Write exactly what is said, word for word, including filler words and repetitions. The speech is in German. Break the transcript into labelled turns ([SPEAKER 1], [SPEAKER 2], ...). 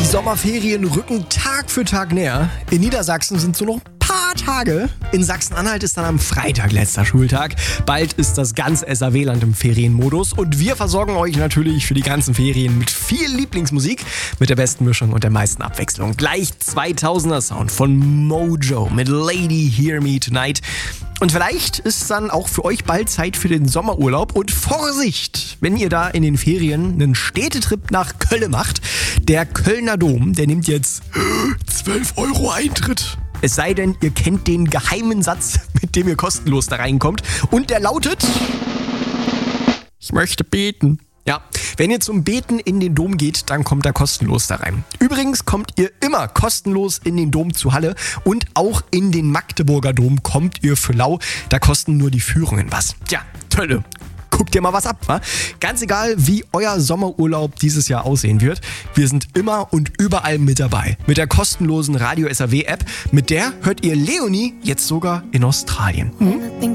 [SPEAKER 1] Die Sommerferien rücken Tag für Tag näher. In Niedersachsen sind so noch ein paar Tage. In Sachsen-Anhalt ist dann am Freitag letzter Schultag. Bald ist das ganze S A W-Land im Ferienmodus. Und wir versorgen euch natürlich für die ganzen Ferien mit viel Lieblingsmusik, mit der besten Mischung und der meisten Abwechslung. Gleich zweitausender Sound von Mojo mit Lady Hear Me Tonight. Und vielleicht ist dann auch für euch bald Zeit für den Sommerurlaub. Und Vorsicht, wenn ihr da in den Ferien einen Städtetrip nach Köln macht. Der Kölner Dom, der nimmt jetzt zwölf Euro Eintritt. Es sei denn, ihr kennt den geheimen Satz, mit dem ihr kostenlos da reinkommt. Und der lautet: Ich möchte beten. Ja, wenn ihr zum Beten in den Dom geht, dann kommt er kostenlos da rein. Übrigens kommt ihr immer kostenlos in den Dom zu Halle und auch in den Magdeburger Dom kommt ihr für lau. Da kosten nur die Führungen was. Tja, Tölle. Guckt ihr mal was ab, wa? Ganz egal, wie euer Sommerurlaub dieses Jahr aussehen wird. Wir sind immer und überall mit dabei. Mit der kostenlosen Radio S A W App. Mit der hört ihr Leonie jetzt sogar in Australien. Hm?